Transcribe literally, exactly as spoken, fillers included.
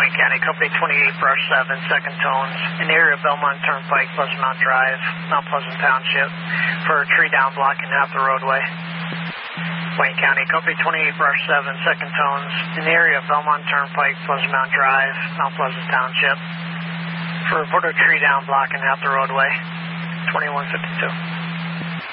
Wayne County, Company twenty-eight, brush seven, second tones, in the area of Belmont Turnpike, Pleasant Mountain Drive, Mount Pleasant Township, for a tree down blocking half the roadway. Wayne County, Company twenty-eight, brush seven, second tones, in the area of Belmont Turnpike, Pleasant Mountain Drive, Mount Pleasant Township, for a report of tree down blocking half the roadway. twenty-one fifty-two.